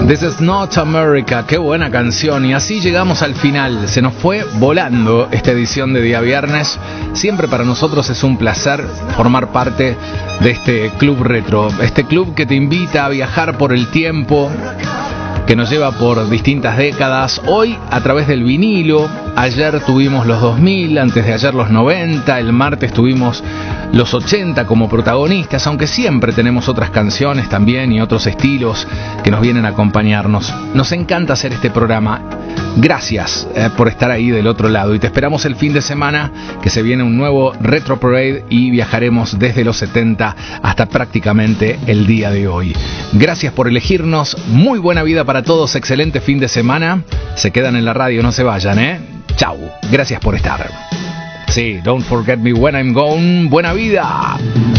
This is not America, qué buena canción. Y así llegamos al final. Se nos fue volando esta edición de Día Viernes. Siempre para nosotros es un placer formar parte de este club retro. Este club que te invita a viajar por el tiempo, que nos lleva por distintas décadas. Hoy a través del vinilo. Ayer tuvimos los 2000, antes de ayer los 90, el martes tuvimos los 80 como protagonistas, aunque siempre tenemos otras canciones también y otros estilos que nos vienen a acompañarnos. Nos encanta hacer este programa. Gracias por estar ahí del otro lado y te esperamos el fin de semana, que se viene un nuevo Retro Parade y viajaremos desde los 70 hasta prácticamente el día de hoy. Gracias por elegirnos, muy buena vida para todos, excelente fin de semana. Se quedan en la radio, no se vayan, Chau, gracias por estar. Sí, don't forget me when I'm gone. Buena vida.